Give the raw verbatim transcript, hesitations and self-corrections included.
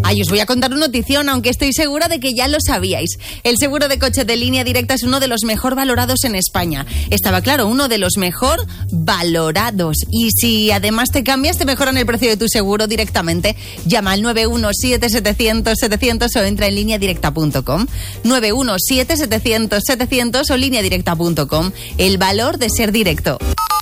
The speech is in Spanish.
Ay, os voy a contar una notición, aunque estoy segura de que ya lo sabíais. El seguro de coche de Línea Directa es uno de los mejor valorados en España. Estaba claro, uno de los mejor valorados. Y si además te cambias, te mejoran el precio de tu seguro directamente. Llama al nueve uno siete setecientos setecientos o entra en línea directa punto com. nueve uno siete setecientos setecientos o línea directa punto com. El valor de ser directo.